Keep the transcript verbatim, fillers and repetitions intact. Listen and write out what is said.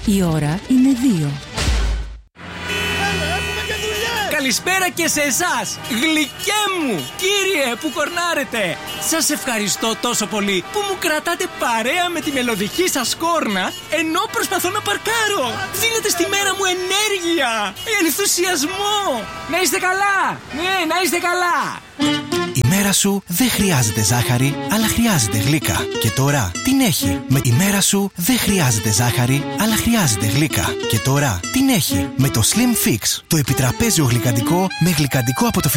Η ώρα είναι δύο. Καλησπέρα και σε εσάς, γλυκέ μου, κύριε που κορνάρετε. Σας ευχαριστώ τόσο πολύ που μου κρατάτε παρέα με τη μελωδική σας κόρνα ενώ προσπαθώ να παρκάρω. Δίνετε στη μέρα μου ενέργεια, ενθουσιασμό. Να είστε καλά, ναι, να είστε καλά. Η μέρα σου δεν χρειάζεται ζάχαρη, αλλά χρειάζεται γλύκα. Και τώρα την έχει. Με η μέρα σου δεν χρειάζεται ζάχαρη, αλλά χρειάζεται γλύκα. Και τώρα την έχει. Με το Slim Fix, το επιτραπέζιο γλυκαντικό με γλυκαντικό από το